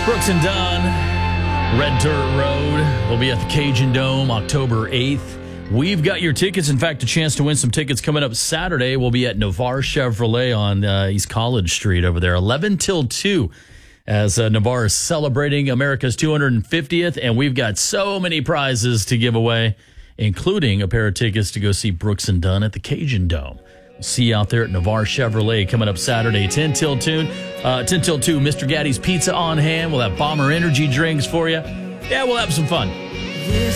Brooks and Dunn, Red Dirt Road. We'll be at the Cajun Dome October 8th. We've got your tickets. In fact, a chance to win some tickets coming up Saturday. We'll be at Navarre Chevrolet on East College Street over there, 11 till 2, as Navarre is celebrating America's 250th. And we've got so many prizes to give away, including a pair of tickets to go see Brooks and Dunn at the Cajun Dome. We'll see you out there at Navarre Chevrolet coming up Saturday, 10 till 2. 10 till 2, Mr. Gaddy's Pizza on hand. We'll have Bomber energy drinks for you. Yeah, we'll have some fun.